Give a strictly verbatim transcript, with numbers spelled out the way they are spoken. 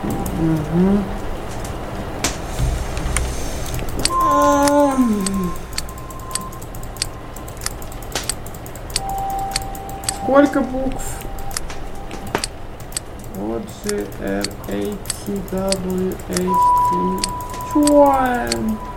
Угу. Сколько букв? O, G, R, A, T, W, H, T. Чё?